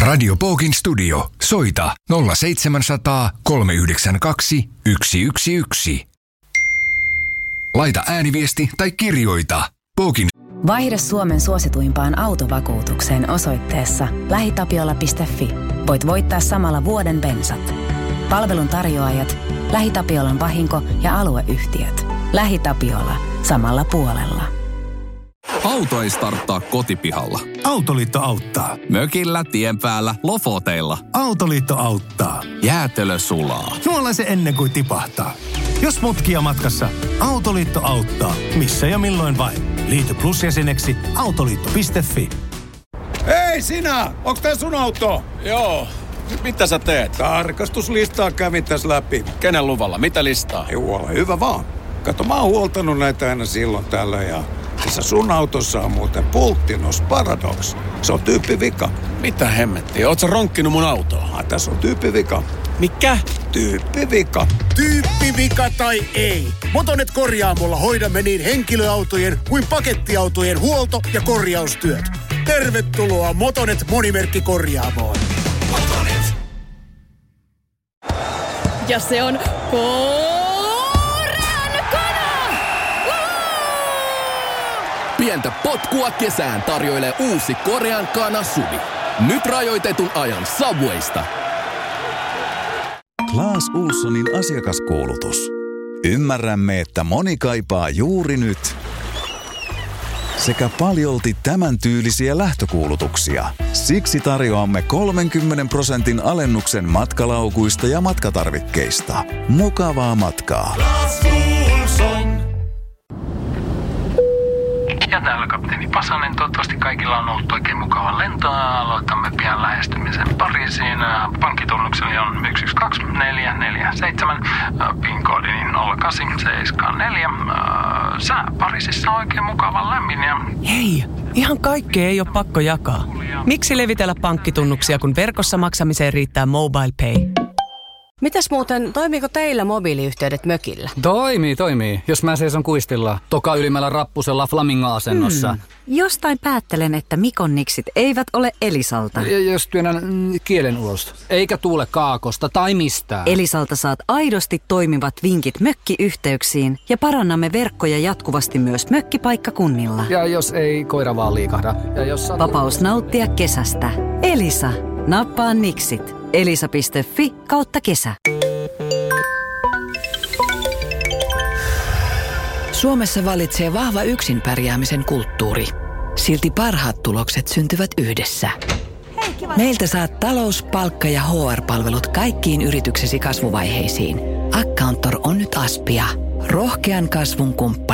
Radio Pookin studio. Soita 0700 392 111. Laita ääniviesti tai kirjoita Pookin. Vaihda Suomen suosituimpaan autovakuutukseen osoitteessa lähitapiola.fi. Voit voittaa samalla vuoden bensat. Palvelun tarjoajat, LähiTapiolan vahinko- ja alueyhtiöt. LähiTapiola. Samalla puolella. Auto ei starttaa kotipihalla. Autoliitto auttaa. Mökillä, tien päällä, Lofoteilla. Autoliitto auttaa. Jäätelö sulaa. Suola se ennen kuin tipahtaa. Jos mutkia matkassa, Autoliitto auttaa. Missä ja milloin vain. Liity Plus-jäseneksi autoliitto.fi. Hei sinä! Onks tää sun auto? Joo. Mitä sä teet? Tarkastuslistaa kävin tässä läpi. Kenen luvalla? Mitä listaa? Ole hyvä vaan. Kato, mä oon huoltanut näitä aina silloin tällä ja tässä sun autossa on muuten Pulttinos Paradox. Se on tyyppivika. Mitä hemmettiä? Oot sä ronkkinut mun autoa? Tässä on tyyppivika. Mikä? Tyyppivika. Tyyppivika tai ei. Motonet Korjaamolla hoidamme niin henkilöautojen kuin pakettiautojen huolto- ja korjaustyöt. Tervetuloa Motonet Monimerkkikorjaamoon. Motonet. Ja se on Pientä potkua kesään tarjoilee uusi Korean Kana Subi. Nyt rajoitetun ajan Subwaysta. Claes Ohlsonin asiakaskuulutus. Ymmärrämme, että moni kaipaa juuri nyt sekä paljolti tämän tyylisiä lähtökuulutuksia. Siksi tarjoamme 30% alennuksen matkalaukuista ja matkatarvikkeista. Mukavaa matkaa. Ja täällä kapteeni Pasanen. Toivottavasti kaikilla on ollut oikein mukava lento. Aloitamme pian lähestymisen Pariisiin. Pankkitunnukseni on 112447. PIN-koodini 0874. Sää Pariisissa on oikein mukava lämmin. Hei, ihan kaikkea ei ole pakko jakaa. Miksi levitellä pankkitunnuksia, kun verkossa maksamiseen riittää MobilePay? Mitäs muuten, toimiiko teillä mobiiliyhteydet mökillä? Toimii. Jos mä seison kuistilla, toka ylimmällä rappusella flamingo-asennossa. Jostain päättelen, että Mikon niksit eivät ole Elisalta. Jos työnnän kielen ulos, eikä tuule kaakosta tai mistään. Elisalta saat aidosti toimivat vinkit mökkiyhteyksiin ja parannamme verkkoja jatkuvasti myös mökkipaikkakunnilla. Ja jos ei koira vaan liikahda. Ja jos Vapaus nauttia kesästä. Elisa. Nappaa niksit. Elisa.fi/kesä. Suomessa vallitsee vahva yksin pärjäämisen kulttuuri. Silti parhaat tulokset syntyvät yhdessä. Meiltä saat talous-, palkka- ja HR-palvelut kaikkiin yrityksesi kasvuvaiheisiin. Accountor on nyt Aspia. Rohkean kasvun kumppani.